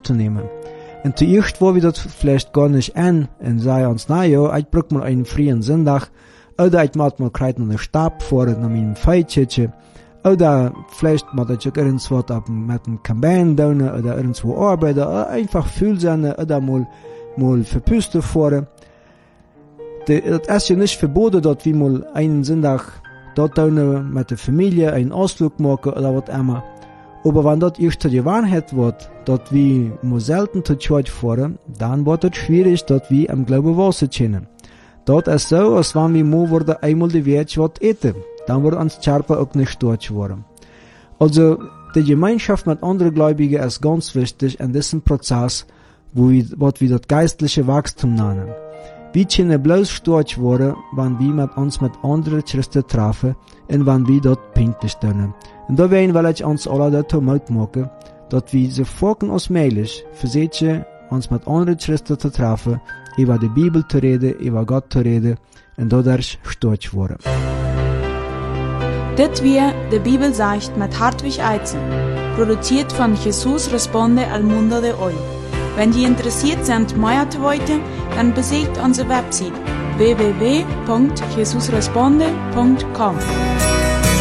aufzunehmen. Und zuerst war wir das vielleicht gar nicht an, und sei uns, ich brauch mal einen freien Sonntag, oder ich mach mal kreiten einen Stab vor, nach meinem Feitschätchen, oder vielleicht mal ich irgendwo mit einem Kamban down, oder irgendwo arbeiten, oder einfach fühl sein, oder mal verpüsten vor. Das ist ja nicht verboten, dass wir mal einen Sonntag dort down mit der Familie einen Ausflug machen, oder was immer. Aber wenn das erst die Wahrheit wird, dass wir nur selten zur Church fahren, dann wird es schwierig, dass wir am Glauben wachsen können. Das ist so, als wenn wir mal einmal die Welt was eten, dann wird uns Scherpe auch nicht dort werden. Also, die Gemeinschaft mit anderen Gläubigen ist ganz wichtig in diesem Prozess, was wir das geistliche Wachstum nennen. Wir können bloß stark werden, wenn wir uns mit anderen Christen treffen und wenn wir dort pünktlich tun. Und da will ich uns alle dazu Mut machen, dass wir so folgen als möglich versuchen, uns mit anderen Christen zu treffen, über die Bibel zu reden, über Gott zu reden und dadurch stark werden. Das wir die Bibel sagt mit Hartwig Eizen, produziert von Jesus Responde al Mundo de Hoy. Wenn Sie interessiert sind, mehr zu wissen, dann besucht unsere Website www.jesusresponde.com.